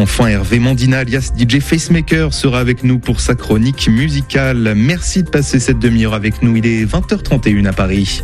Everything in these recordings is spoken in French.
Enfin, Hervé Mandina, alias DJ Facemaker, sera avec nous pour sa chronique musicale. Merci de passer cette demi-heure avec nous. Il est 20h31 à Paris.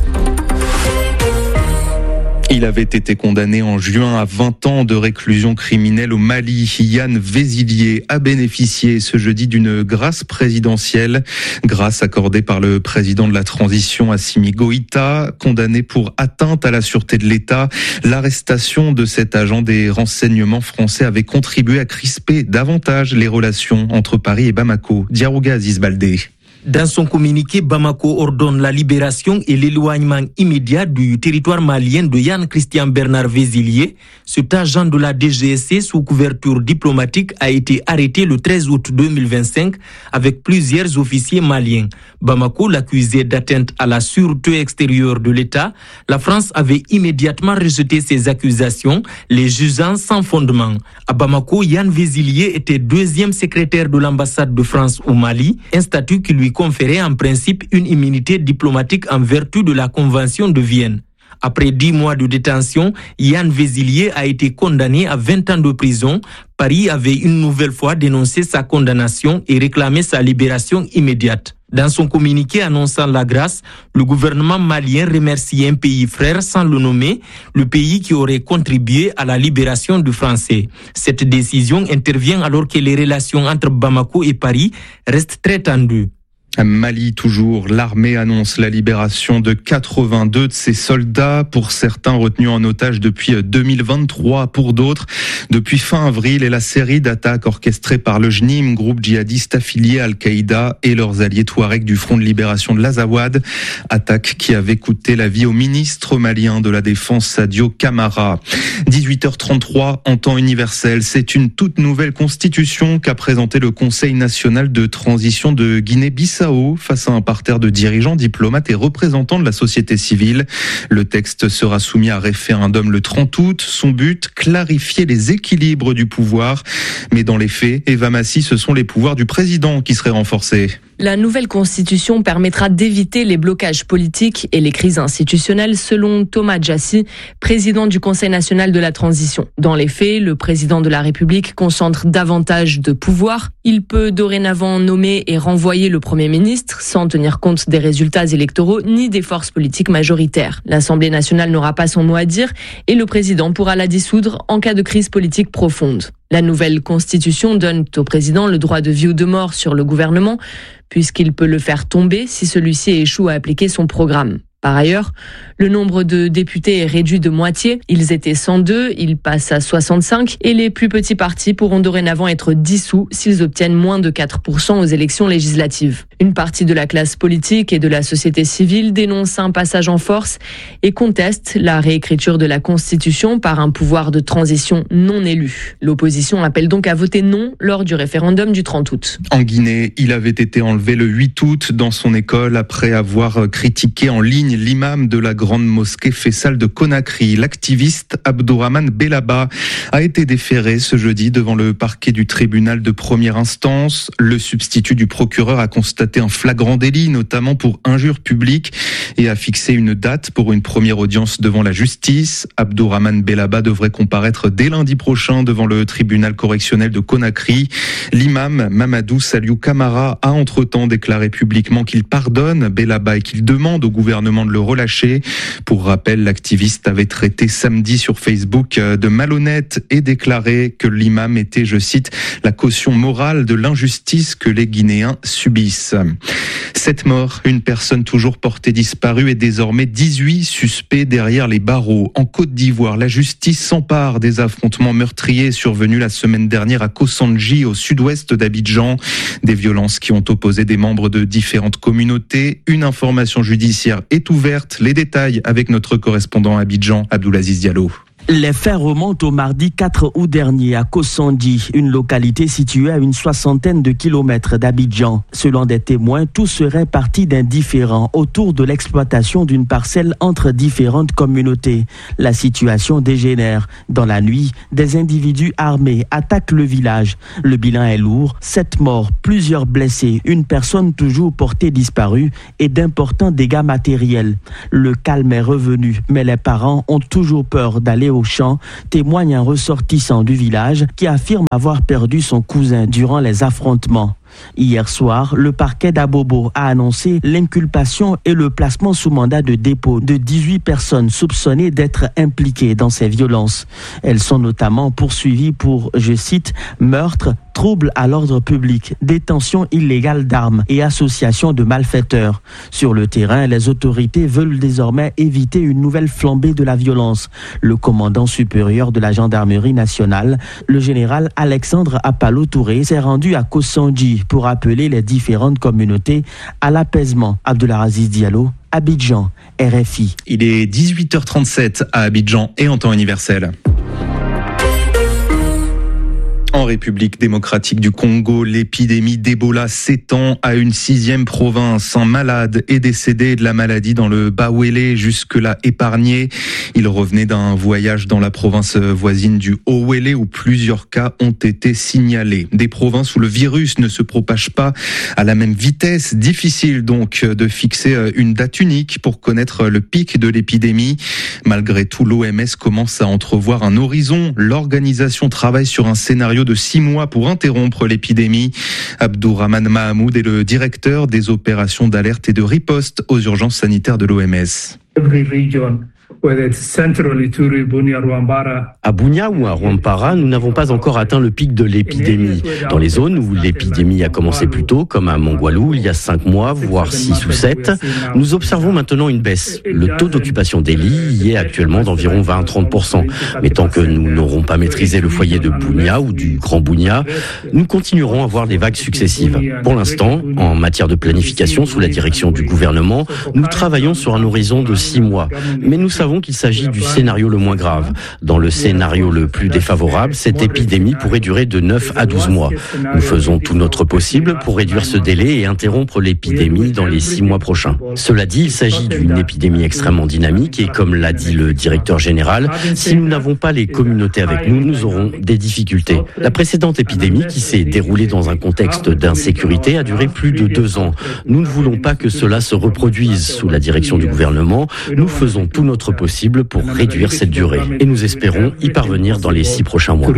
Il avait été condamné en juin à 20 ans de réclusion criminelle au Mali. Yann Vézilier a bénéficié ce jeudi d'une grâce présidentielle, grâce accordée par le président de la transition Assimi Goïta, condamné pour atteinte à la sûreté de l'État. L'arrestation de cet agent des renseignements français avait contribué à crisper davantage les relations entre Paris et Bamako. Diarouga Aziz Baldé. Dans son communiqué, Bamako ordonne la libération et l'éloignement immédiat du territoire malien de Yann Christian Bernard Vézilier. Cet agent de la DGSC sous couverture diplomatique a été arrêté le 13 août 2025 avec plusieurs officiers maliens. Bamako l'accusait d'atteinte à la sûreté extérieure de l'État. La France avait immédiatement rejeté ces accusations, les jugeant sans fondement. À Bamako, Yann Vézilier était deuxième secrétaire de l'ambassade de France au Mali, un statut qui lui conférait en principe une immunité diplomatique en vertu de la Convention de Vienne. Après 10 mois de détention, Yann Vézilier a été condamné à 20 ans de prison. Paris avait une nouvelle fois dénoncé sa condamnation et réclamé sa libération immédiate. Dans son communiqué annonçant la grâce, le gouvernement malien remercie un pays frère sans le nommer, le pays qui aurait contribué à la libération du Français. Cette décision intervient alors que les relations entre Bamako et Paris restent très tendues. À Mali, toujours, l'armée annonce la libération de 82 de ses soldats, pour certains retenus en otage depuis 2023, pour d'autres depuis fin avril, et la série d'attaques orchestrées par le JNIM, groupe djihadiste affilié à Al-Qaïda et leurs alliés Touaregs du Front de libération de l'Azawad, attaque qui avait coûté la vie au ministre malien de la Défense Sadio Camara. 18h33 en temps universel, c'est une toute nouvelle constitution qu'a présentée le Conseil national de transition de Guinée-Bissau face à un parterre de dirigeants, diplomates et représentants de la société civile. Le texte sera soumis à référendum le 30 août. Son but, clarifier les équilibres du pouvoir. Mais dans les faits, Eva Massy, ce sont les pouvoirs du président qui seraient renforcés. La nouvelle constitution permettra d'éviter les blocages politiques et les crises institutionnelles, selon Thomas Djassi, président du Conseil national de la transition. Dans les faits, le président de la République concentre davantage de pouvoir. Il peut dorénavant nommer et renvoyer le Premier ministre sans tenir compte des résultats électoraux ni des forces politiques majoritaires. L'Assemblée nationale n'aura pas son mot à dire et le président pourra la dissoudre en cas de crise politique profonde. La nouvelle constitution donne au président le droit de vie ou de mort sur le gouvernement, puisqu'il peut le faire tomber si celui-ci échoue à appliquer son programme. Par ailleurs, le nombre de députés est réduit de moitié. Ils étaient 102, ils passent à 65 et les plus petits partis pourront dorénavant être dissous s'ils obtiennent moins de 4% aux élections législatives. Une partie de la classe politique et de la société civile dénonce un passage en force et conteste la réécriture de la Constitution par un pouvoir de transition non élu. L'opposition appelle donc à voter non lors du référendum du 30 août. En Guinée, il avait été enlevé le 8 août dans son école après avoir critiqué en ligne l'imam de la grande mosquée Faisal de Conakry. L'activiste Abdourahmane Bellaba a été déféré ce jeudi devant le parquet du tribunal de première instance. Le substitut du procureur a constaté un flagrant délit, notamment pour injure publique, et a fixé une date pour une première audience devant la justice. Abdourahmane Bellaba devrait comparaître dès lundi prochain devant le tribunal correctionnel de Conakry. L'imam Mamadou Saliou Camara a entre-temps déclaré publiquement qu'il pardonne Bellaba et qu'il demande au gouvernement de le relâcher. Pour rappel, l'activiste avait traité samedi sur Facebook de malhonnête et déclaré que l'imam était, je cite, la caution morale de l'injustice que les Guinéens subissent. 7 morts, une personne toujours portée disparue et désormais 18 suspects derrière les barreaux. En Côte d'Ivoire, la justice s'empare des affrontements meurtriers survenus la semaine dernière à Kosandji, au sud-ouest d'Abidjan. Des violences qui ont opposé des membres de différentes communautés. Une information judiciaire est ouverte. Les détails avec notre correspondant à Abidjan, Abdoulaziz Diallo. Les faits remontent au mardi 4 août dernier à Kosandji, une localité située à une 60aine de kilomètres d'Abidjan. Selon des témoins, tout serait parti d'un différend autour de l'exploitation d'une parcelle entre différentes communautés. La situation dégénère. Dans la nuit, des individus armés attaquent le village. Le bilan est lourd, 7 morts, plusieurs blessés, une personne toujours portée disparue et d'importants dégâts matériels. Le calme est revenu, mais les parents ont toujours peur d'aller au au champ, témoigne un ressortissant du village qui affirme avoir perdu son cousin durant les affrontements. Hier soir, le parquet d'Abobo a annoncé l'inculpation et le placement sous mandat de dépôt de 18 personnes soupçonnées d'être impliquées dans ces violences. Elles sont notamment poursuivies pour, je cite, meurtre, trouble à l'ordre public, détention illégale d'armes et association de malfaiteurs. Sur le terrain, les autorités veulent désormais éviter une nouvelle flambée de la violence. Le commandant supérieur de la gendarmerie nationale, le général Alexandre Apalo Touré, s'est rendu à Kosandji pour appeler les différentes communautés à l'apaisement. Abdelaziz Diallo, Abidjan, RFI. Il est 18h37 à Abidjan et en temps universel. En République démocratique du Congo, l'épidémie d'Ebola s'étend à une 6e province. Un malade est décédé de la maladie dans le Bawele, jusque-là épargné. Il revenait d'un voyage dans la province voisine du Haut-Wele où plusieurs cas ont été signalés. Des provinces où le virus ne se propage pas à la même vitesse. Difficile donc de fixer une date unique pour connaître le pic de l'épidémie. Malgré tout, l'OMS commence à entrevoir un horizon. L'organisation travaille sur un scénario de 6 mois pour interrompre l'épidémie. Abdourahmane Mahamoud est le directeur des opérations d'alerte et de riposte aux urgences sanitaires de l'OMS. À Bunia ou à Rwampara, nous n'avons pas encore atteint le pic de l'épidémie. Dans les zones où l'épidémie a commencé plus tôt, comme à Mongwalou il y a 5 mois, voire 6 ou 7, nous observons maintenant une baisse. Le taux d'occupation des lits y est actuellement d'environ 20 à 30%. Mais tant que nous n'aurons pas maîtrisé le foyer de Bunia ou du Grand Bunia, nous continuerons à voir des vagues successives. Pour l'instant, en matière de planification sous la direction du gouvernement, nous travaillons sur un horizon de 6 mois. Mais nous savons qu'il s'agit du scénario le moins grave. Dans le scénario le plus défavorable, cette épidémie pourrait durer de 9 à 12 mois. Nous faisons tout notre possible pour réduire ce délai et interrompre l'épidémie dans les 6 mois prochains. Cela dit, il s'agit d'une épidémie extrêmement dynamique et comme l'a dit le directeur général, si nous n'avons pas les communautés avec nous, nous aurons des difficultés. La précédente épidémie, qui s'est déroulée dans un contexte d'insécurité, a duré plus de 2 ans. Nous ne voulons pas que cela se reproduise. Sous la direction du gouvernement, nous faisons tout notre possible pour réduire cette durée. Et nous espérons y parvenir dans les 6 prochains mois.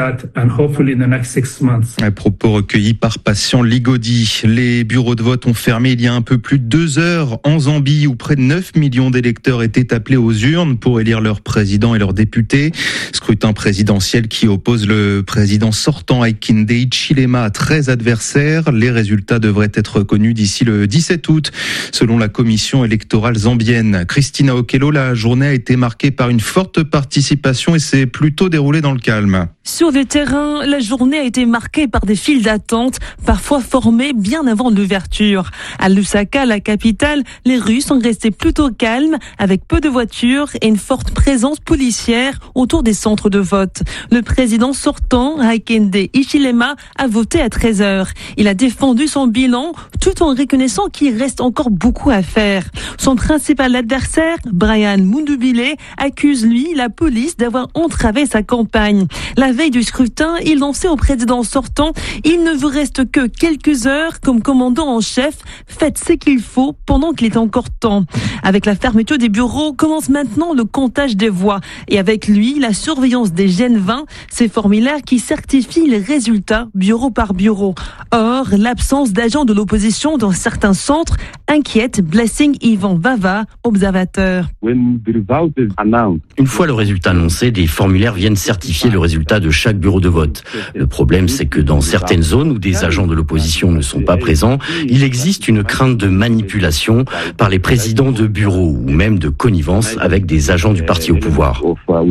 Un propos recueilli par Patient Ligodi. Les bureaux de vote ont fermé il y a un peu plus de 2 heures en Zambie où près de 9 millions d'électeurs étaient appelés aux urnes pour élire leur président et leurs députés. Scrutin présidentiel qui oppose le président sortant Hakainde Hichilema à 13 adversaires. Les résultats devraient être connus d'ici le 17 août selon la commission électorale zambienne. Christina Okello, la journée a été marquée par une forte participation et s'est plutôt déroulée dans le calme. Sur le terrain, la journée a été marquée par des files d'attente, parfois formées bien avant l'ouverture. À Lusaka, la capitale, les rues sont restées plutôt calmes, avec peu de voitures et une forte présence policière autour des centres de vote. Le président sortant, Hakainde Hichilema, a voté à 13h. Il a défendu son bilan, tout en reconnaissant qu'il reste encore beaucoup à faire. Son principal adversaire, Brian Mundubile, accuse lui, la police, d'avoir entravé sa campagne. La veille du scrutin, il lançait au président sortant « Il ne vous reste que quelques heures comme commandant en chef. Faites ce qu'il faut pendant qu'il est encore temps. » Avec la fermeture des bureaux, commence maintenant le comptage des voix. Et avec lui, la surveillance des Gen20, ces formulaires qui certifient les résultats bureau par bureau. Or, l'absence d'agents de l'opposition dans certains centres inquiète Blessing Ivan Vava, observateur. Une fois le résultat annoncé, des formulaires viennent certifier le résultat de chaque bureau de vote. Le problème, c'est que dans certaines zones où des agents de l'opposition ne sont pas présents, il existe une crainte de manipulation par les présidents de bureaux ou même de connivence avec des agents du parti au pouvoir.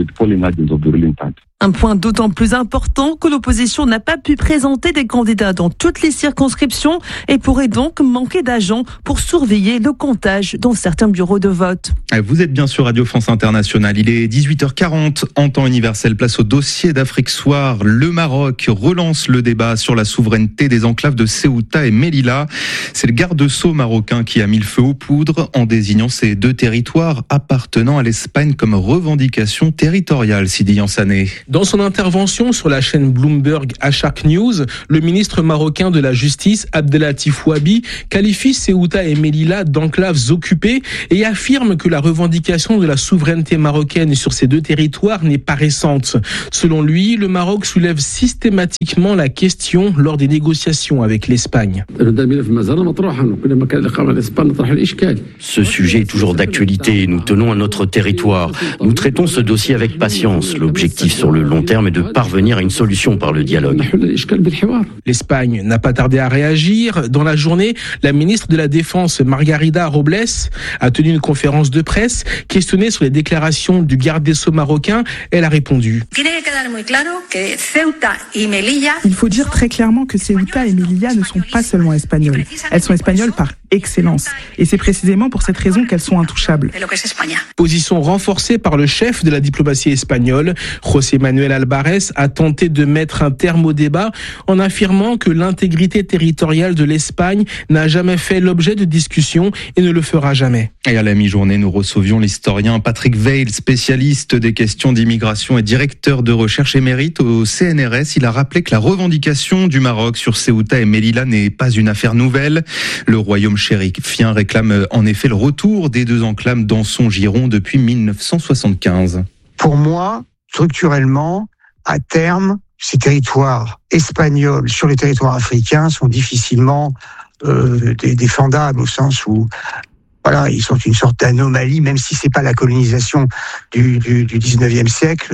Un point d'autant plus important que l'opposition n'a pas pu présenter des candidats dans toutes les circonscriptions et pourrait donc manquer d'agents pour surveiller le comptage dans certains bureaux de vote. Vous êtes bien sur Radio France Internationale. Il est 18h40 en temps universel. Place au dossier d'Afrique Soir. Le Maroc relance le débat sur la souveraineté des enclaves de Ceuta et Melilla. C'est le garde-sceau marocain qui a mis le feu aux poudres en désignant ces 2 territoires appartenant à l'Espagne comme revendication territoriale, Sidi Yansané. Dans son intervention sur la chaîne Bloomberg à Shark News, le ministre marocain de la Justice, Abdelatif Ouabi, qualifie Ceuta et Melilla d'enclaves occupées et affirme que la revendication de la souveraineté marocaine sur ces deux territoires n'est pas récente. Selon lui, le Maroc soulève systématiquement la question lors des négociations avec l'Espagne. Ce sujet est toujours d'actualité. Nous tenons à notre territoire. Nous traitons ce dossier avec patience. L'objectif sur le long terme est de parvenir à une solution par le dialogue. L'Espagne n'a pas tardé à réagir. Dans la journée, la ministre de la Défense, Margarida Robles, a tenu une conférence de presse. Questionnée sur les déclarations du garde des Sceaux marocain, elle a répondu. Il faut dire très clairement que Ceuta et Melilla ne sont pas seulement espagnoles. Elles sont espagnoles par excellence. Et c'est précisément pour cette raison qu'elles sont intouchables. Position renforcée par le chef de la diplomatie espagnole, José Manuel Albares, a tenté de mettre un terme au débat en affirmant que l'intégrité territoriale de l'Espagne n'a jamais fait l'objet de discussions et ne le fera jamais. Et à la mi-journée, nous recevions l'historien Patrick Veil, spécialiste des questions d'immigration et directeur de recherche émérite au CNRS. Il a rappelé que la revendication du Maroc sur Ceuta et Melilla n'est pas une affaire nouvelle. Le royaume chérifien réclame en effet le retour des deux enclaves dans son giron depuis 1975. Pour moi, structurellement, à terme, ces territoires espagnols sur les territoires africains sont difficilement défendables au sens où voilà, ils sont une sorte d'anomalie, même si c'est pas la colonisation du 19e siècle,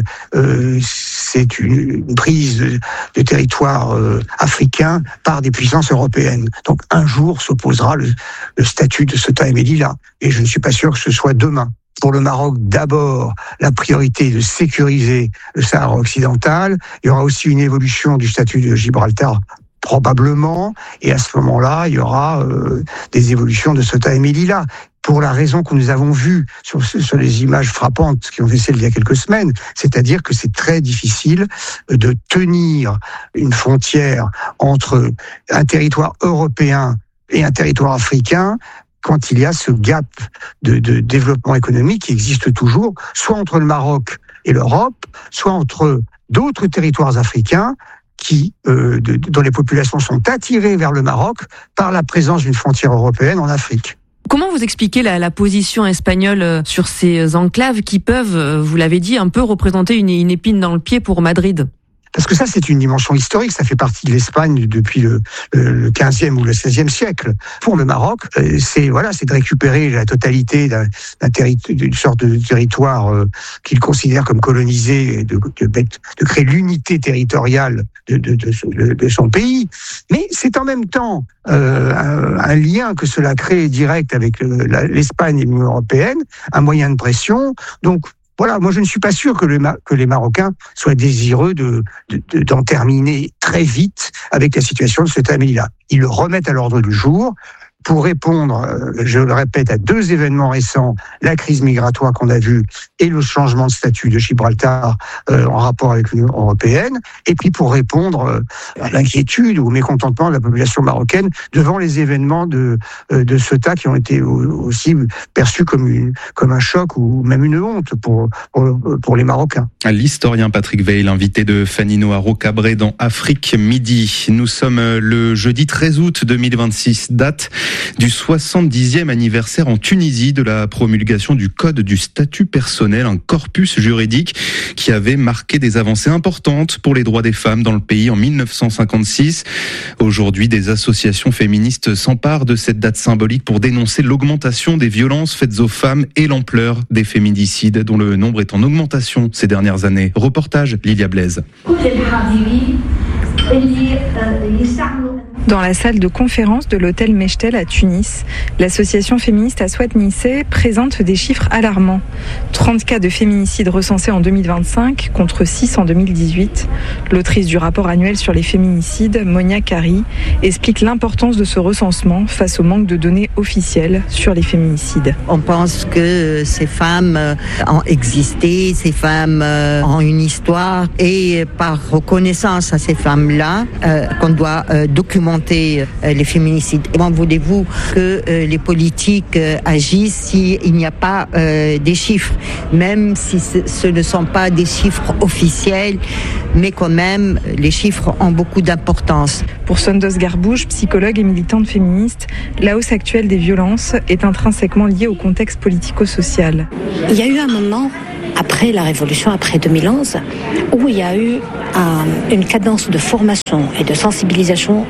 c'est une prise de territoire africain par des puissances européennes. Donc un jour s'opposera le statut de Ceuta et Melilla, et je ne suis pas sûr que ce soit demain. Pour le Maroc, d'abord, la priorité est de sécuriser le Sahara occidental. Il y aura aussi une évolution du statut de Gibraltar, probablement, et à ce moment-là, il y aura des évolutions de Ceuta et Melilla. Pour la raison que nous avons vue sur les images frappantes qui ont fait celle il y a quelques semaines, c'est-à-dire que c'est très difficile de tenir une frontière entre un territoire européen et un territoire africain quand il y a ce gap de développement économique qui existe toujours, soit entre le Maroc et l'Europe, soit entre d'autres territoires africains dont les populations sont attirées vers le Maroc par la présence d'une frontière européenne en Afrique. Comment vous expliquez la position espagnole sur ces enclaves qui peuvent, vous l'avez dit, un peu représenter une épine dans le pied pour Madrid ? Parce que ça, c'est une dimension historique, ça fait partie de l'Espagne depuis le 15e ou le 16e siècle. Pour le Maroc, c'est de récupérer la totalité d'une sorte de territoire qu'il considère comme colonisé, et de créer l'unité territoriale de son pays. Mais c'est en même temps un lien que cela crée direct avec l'Espagne et l'Union européenne, un moyen de pression. Donc, voilà, moi je ne suis pas sûr que les Marocains soient désireux d'en terminer très vite avec la situation de Ceuta et Melilla. Ils le remettent à l'ordre du jour pour répondre, je le répète, à deux événements récents, la crise migratoire qu'on a vue et le changement de statut de Gibraltar en rapport avec l'Union européenne, et puis pour répondre à l'inquiétude ou au mécontentement de la population marocaine devant les événements de Ceuta qui ont été aussi perçus comme un choc ou même une honte pour les Marocains. L'historien Patrick Veil, invité de Fanny Noiro-Cabré dans Afrique Midi. Nous sommes le jeudi 13 août 2026, date du 70e anniversaire en Tunisie de la promulgation du Code du statut personnel, un corpus juridique qui avait marqué des avancées importantes pour les droits des femmes dans le pays en 1956. Aujourd'hui, des associations féministes s'emparent de cette date symbolique pour dénoncer l'augmentation des violences faites aux femmes et l'ampleur des féminicides dont le nombre est en augmentation ces dernières années. Reportage Lilia Blaise. Dans la salle de conférence de l'hôtel Mechtel à Tunis, l'association féministe Aswat Nissé présente des chiffres alarmants. 30 cas de féminicide recensés en 2025 contre 6 en 2018. L'autrice du rapport annuel sur les féminicides, Monia Kari, explique l'importance de ce recensement face au manque de données officielles sur les féminicides. On pense que ces femmes ont existé, ces femmes ont une histoire et par reconnaissance à ces femmes-là, qu'on doit documenter documenter les féminicides. Comment voulez-vous que les politiques agissent s'il n'y a pas des chiffres, même si ce ne sont pas des chiffres officiels, mais quand même, les chiffres ont beaucoup d'importance. Pour Sandoz Garbouche, psychologue et militante féministe, la hausse actuelle des violences est intrinsèquement liée au contexte politico-social. Il y a eu un moment, après la Révolution, après 2011, où il y a eu une cadence de formation et de sensibilisation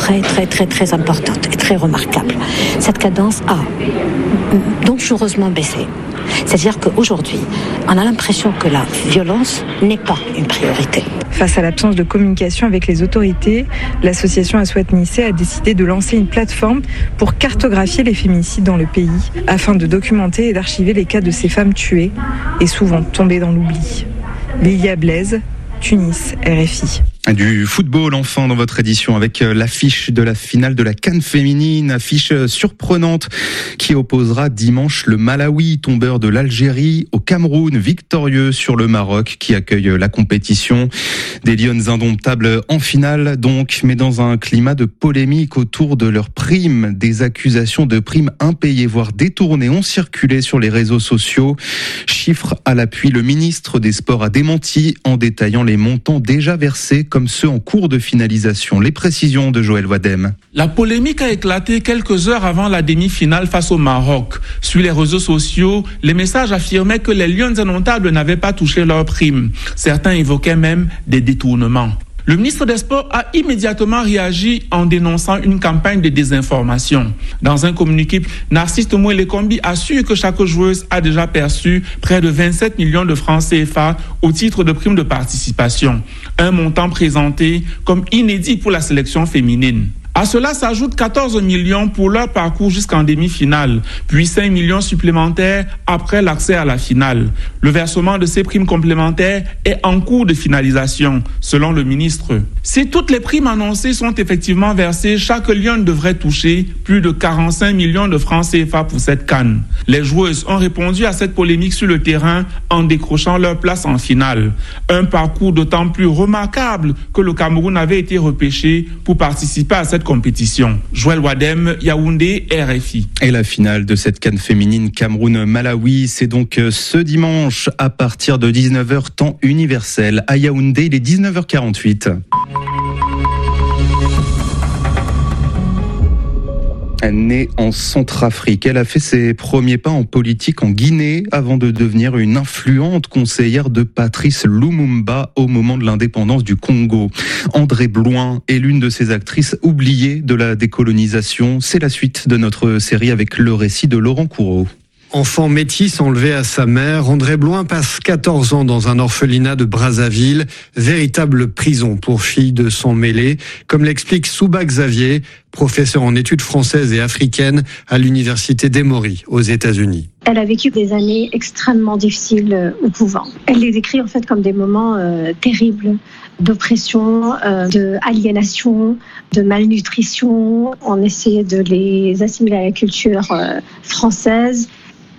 très importante et très remarquable. Cette cadence a dangereusement baissé. C'est-à-dire qu'aujourd'hui, on a l'impression que la violence n'est pas une priorité. Face à l'absence de communication avec les autorités, l'association Aswat Nissé a décidé de lancer une plateforme pour cartographier les féminicides dans le pays, afin de documenter et d'archiver les cas de ces femmes tuées et souvent tombées dans l'oubli. Lilia Blaise, Tunis, RFI. Du football enfin dans votre édition avec l'affiche de la finale de la CAN féminine, affiche surprenante qui opposera dimanche le Malawi, tombeur de l'Algérie, au Cameroun, victorieux sur le Maroc qui accueille la compétition. Des Lionnes indomptables en finale donc, mais dans un climat de polémique autour de leurs primes. Des accusations de primes impayées voire détournées ont circulé sur les réseaux sociaux. Chiffres à l'appui, le ministre des Sports a démenti en détaillant les montants déjà versés comme ceux en cours de finalisation. Les précisions de Joël Wadem. La polémique a éclaté quelques heures avant la demi-finale face au Maroc. Sur les réseaux sociaux, les messages affirmaient que les Lions indomptables n'avaient pas touché leurs primes. Certains évoquaient même des détournements. Le ministre des Sports a immédiatement réagi en dénonçant une campagne de désinformation. Dans un communiqué, Narcisse Tomoué-Lekombi assure que chaque joueuse a déjà perçu près de 27 millions de francs CFA au titre de primes de participation. Un montant présenté comme inédit pour la sélection féminine. À cela s'ajoutent 14 millions pour leur parcours jusqu'en demi-finale, puis 5 millions supplémentaires après l'accès à la finale. Le versement de ces primes complémentaires est en cours de finalisation, selon le ministre. Si toutes les primes annoncées sont effectivement versées, chaque Lion devrait toucher plus de 45 millions de francs CFA pour cette CAN. Les joueuses ont répondu à cette polémique sur le terrain en décrochant leur place en finale. Un parcours d'autant plus remarquable que le Cameroun avait été repêché pour participer à cette compétition. Joël Wadem, Yaoundé, RFI. Et la finale de cette CAN féminine Cameroun-Malawi, c'est donc ce dimanche à partir de 19h temps universel. À Yaoundé, il est 19h48. Née en Centrafrique, elle a fait ses premiers pas en politique en Guinée avant de devenir une influente conseillère de Patrice Lumumba au moment de l'indépendance du Congo. André Bloin est l'une de ces actrices oubliées de la décolonisation. C'est la suite de notre série avec le récit de Laurent Courreau. Enfant métis enlevé à sa mère, André Bloin passe 14 ans dans un orphelinat de Brazzaville, véritable prison pour filles de sang mêlé, comme l'explique Souba Xavier, professeur en études françaises et africaines à l'université d'Emory aux États-Unis. Elle a vécu des années extrêmement difficiles au couvent. Elle les décrit en fait comme des moments terribles d'oppression, d'aliénation, de malnutrition. On essayait de les assimiler à la culture française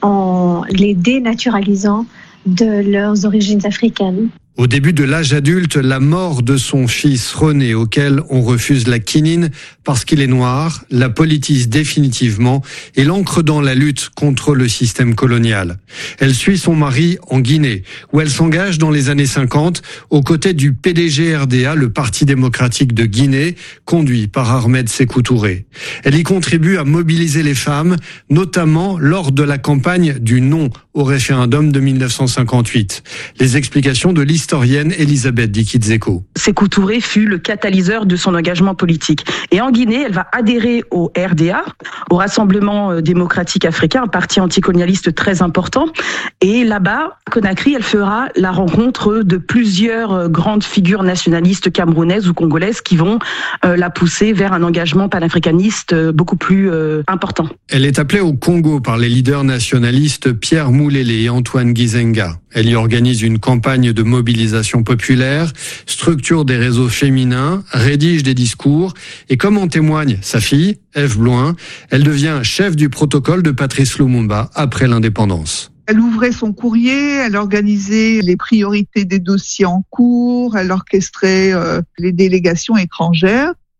en les dénaturalisant de leurs origines africaines. Au début de l'âge adulte, la mort de son fils René, auquel on refuse la quinine parce qu'il est noir, la politise définitivement et l'ancre dans la lutte contre le système colonial. Elle suit son mari en Guinée, où elle s'engage dans les années 50 aux côtés du PDG-RDA, le Parti démocratique de Guinée, conduit par Ahmed Sékou Touré. Elle y contribue à mobiliser les femmes, notamment lors de la campagne du non au référendum de 1958. Les explications de l'historienne Elisabeth Dikizeko. Sékou Touré fut le catalyseur de son engagement politique. Et en Guinée, elle va adhérer au RDA, au Rassemblement démocratique africain, un parti anticolonialiste très important. Et là-bas, à Conakry, elle fera la rencontre de plusieurs grandes figures nationalistes camerounaises ou congolaises qui vont la pousser vers un engagement panafricaniste beaucoup plus important. Elle est appelée au Congo par les leaders nationalistes Pierre Moulélé et Antoine Gizenga. Elle y organise une campagne de mobilisation populaire, structure des réseaux féminins, rédige des discours et comme en témoigne sa fille, Ève Bloin, elle devient chef du protocole de Patrice Lumumba après l'indépendance. Elle ouvrait son courrier, elle organisait les priorités des dossiers en cours, elle orchestrait les délégations étrangères.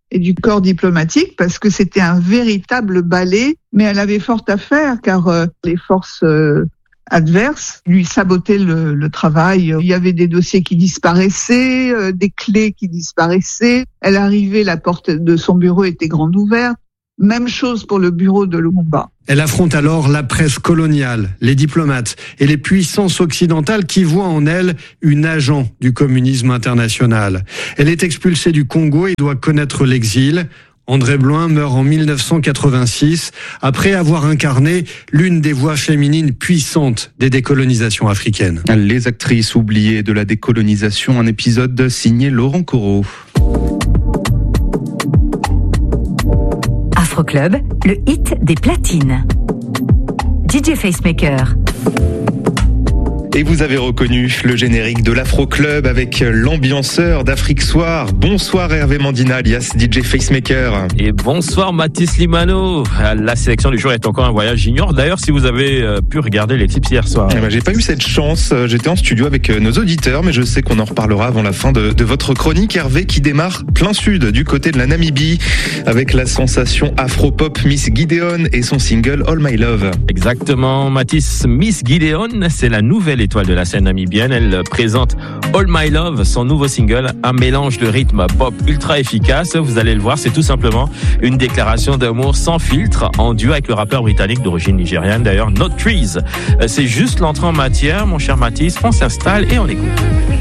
et du corps diplomatique parce que c'était un véritable balai, mais elle avait fort à faire car les forces adverses lui sabotaient le travail. Il y avait des dossiers qui disparaissaient, des clés qui disparaissaient. Elle arrivait, la porte de son bureau était grande ouverte. Même chose pour le bureau de Lumumba. Elle affronte alors la presse coloniale, les diplomates et les puissances occidentales qui voient en elle une agent du communisme international. Elle est expulsée du Congo et doit connaître l'exil. André Bloin meurt en 1986 après avoir incarné l'une des voix féminines puissantes des décolonisations africaines. Les actrices oubliées de la décolonisation, un épisode signé Laurent Corot. Afroclub, le hit des platines. DJ Facemaker. Et vous avez reconnu le générique de l'Afro-Club avec l'ambianceur d'Afrique Soir. Bonsoir Hervé Mandina, alias DJ Facemaker. Et bonsoir Mathis Limano. La sélection du jour est encore un voyage. J'ignore d'ailleurs si vous avez pu regarder l'éclipse hier soir. J'ai pas eu cette chance. J'étais en studio avec nos auditeurs, mais je sais qu'on en reparlera avant la fin de votre chronique, Hervé, qui démarre plein sud, du côté de la Namibie, avec la sensation afro-pop Miss Gideon et son single All My Love. Exactement, Mathis. Miss Gideon, c'est la nouvelle étoile de la scène namibienne. Elle présente All My Love, son nouveau single, un mélange de rythme pop ultra efficace. Vous allez le voir, c'est tout simplement une déclaration d'amour sans filtre en duo avec le rappeur britannique d'origine nigériane, d'ailleurs, Not Trees. C'est juste l'entrée en matière, mon cher Mathis. On s'installe et on écoute.